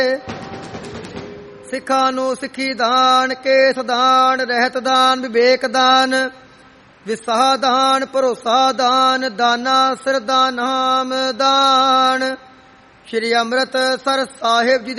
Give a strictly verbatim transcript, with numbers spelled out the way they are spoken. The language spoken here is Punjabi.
ਸਿੱਖਾਂ ਨੂੰ ਸਿੱਖੀ ਦਾਨ, ਕੇਸ ਦਾਨ, ਰਹਿਤ ਦਾਨ, ਵਿਵੇਕ ਦਾਨ, ਵਿਸਾਹ ਦਾਨ, ਭਰੋਸਾ ਦਾਨ, ਦਾਨਾ ਸਰਦਾ ਨਾਮ ਦਾਨ। ਸ਼੍ਰੀ ਅੰਮ੍ਰਿਤਸਰ ਸਾਹਿਬ ਜੀ